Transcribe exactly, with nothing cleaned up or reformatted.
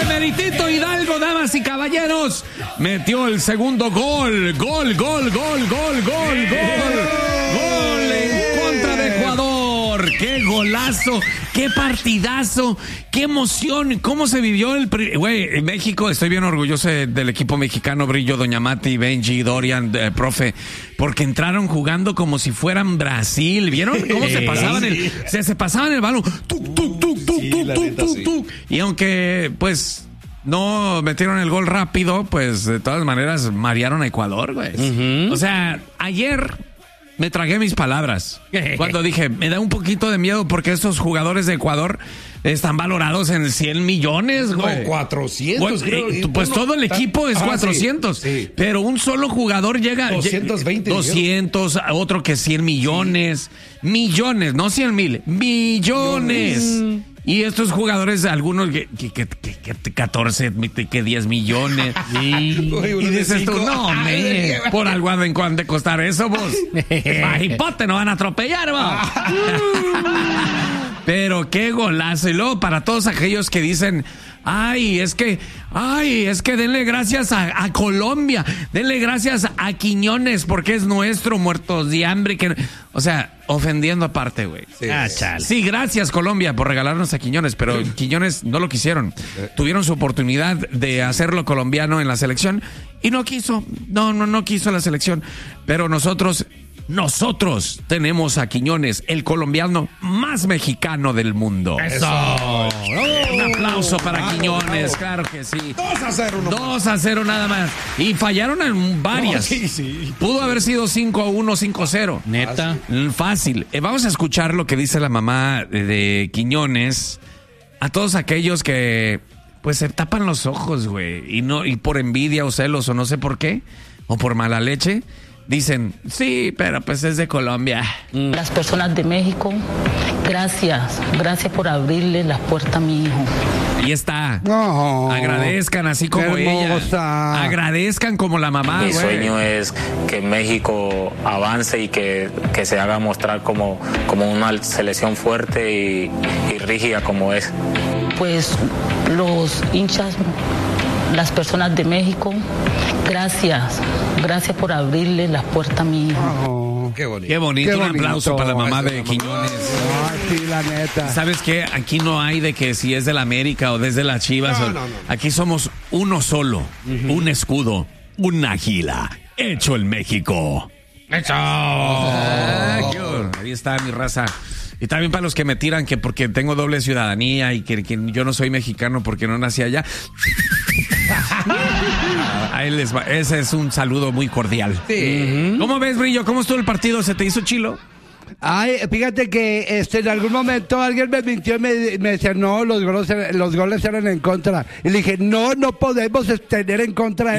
El meritito Hidalgo, damas y caballeros, metió el segundo gol. Gol, gol, gol, gol, gol, gol. Gol en contra de Ecuador. ¡Qué golazo! ¡Qué partidazo! ¡Qué emoción! ¿Cómo se vivió el... Güey, en México, estoy bien orgulloso del equipo mexicano, Brillo, Doña Mati, Benji, Dorian, eh, profe, porque entraron jugando como si fueran Brasil. ¿Vieron cómo se pasaban el... Se, se pasaban el balón. Tuc, tuc, tuc, tuc, Sí, tuc, la tuc, neta, tuc, sí. tuc. Y aunque, pues... no metieron el gol rápido, pues de todas maneras marearon a Ecuador, güey. Uh-huh. O sea, ayer me tragué mis palabras cuando dije, me da un poquito de miedo porque estos jugadores de Ecuador están valorados en cien millones, güey. No, cuatrocientos, Bueno, creo. eh, pues Uno, todo el equipo es ah, cuatrocientos, sí, sí. pero un solo jugador llega... doscientos veinte doscientos, otro que cien millones. Sí. Millones, no cien mil, millones. Mm. Y estos jugadores, algunos que, que, que, que, que catorce, que diez millones. Sí. Uy, y dices tú, no, me, por algo han de costar eso, vos. Maripote, no van a atropellar, vos. Pero qué golazo. Y luego para todos aquellos que dicen, ay, es que, ay, es que denle gracias a, a Colombia, denle gracias a Quiñones porque es nuestro, muertos de hambre. Que, o sea, ofendiendo aparte, güey. Sí. Ah, sí, gracias Colombia por regalarnos a Quiñones, pero Quiñones no lo quisieron. Tuvieron su oportunidad de hacerlo colombiano en la selección y no quiso. No, no, no quiso la selección. Pero nosotros... Nosotros tenemos a Quiñones, el colombiano más mexicano del mundo. ¡Eso! Oh, un aplauso para bravo, Quiñones, bravo. Claro que sí. dos a cero. dos a cero nada más. Y fallaron en varias. No, sí, sí. Pudo haber sido cinco a uno, cinco a cero. Neta. Fácil. Eh, vamos a escuchar lo que dice la mamá de, de Quiñones a todos aquellos que pues se tapan los ojos, güey. Y, no, y por envidia o celos o no sé por qué, o por mala leche. Dicen, sí, pero pues es de Colombia. Las personas de México, gracias, gracias por abrirle las puertas a mi hijo. Ahí está. No. Agradezcan así como ella. Agradezcan como la mamá. Mi güey. sueño es que México avance y que, que se haga mostrar como, como una selección fuerte y, y rígida como es. Pues los hinchas, las personas de México, gracias, gracias por abrirle las puertas a mi hijo. Oh, qué bonito. Qué bonito, Qué un bonito. aplauso para la mamá de Mamá. Quiñones. Ah, sí, la neta. ¿Sabes qué? Aquí no hay de que si es de la América o desde las Chivas. No, o... no, no. Aquí somos uno solo, uh-huh. Un escudo, un águila, hecho en México. ¡Eso! Ah, ahí está mi raza. Y también para los que me tiran que porque tengo doble ciudadanía y que, que yo no soy mexicano porque no nací allá. Ahí les va. Ese es un saludo muy cordial. Sí. ¿Cómo ves, Brillo? ¿Cómo estuvo el partido? ¿Se te hizo chilo? Ay, fíjate que este, en algún momento alguien me mintió y me, me decía, no, los goles, los goles eran en contra. Y le dije, no, no podemos tener en contra